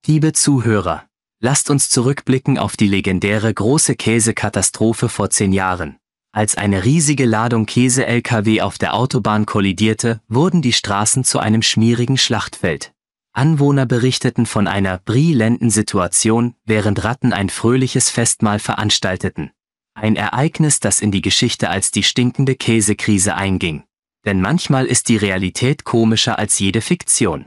Liebe Zuhörer, lasst uns zurückblicken auf die legendäre große Käsekatastrophe vor 10 Jahren. Als eine riesige Ladung Käse-LKW auf der Autobahn kollidierte, wurden die Straßen zu einem schmierigen Schlachtfeld. Anwohner berichteten von einer brillanten Situation, während Ratten ein fröhliches Festmahl veranstalteten. Ein Ereignis, das in die Geschichte als die stinkende Käsekrise einging. Denn manchmal ist die Realität komischer als jede Fiktion.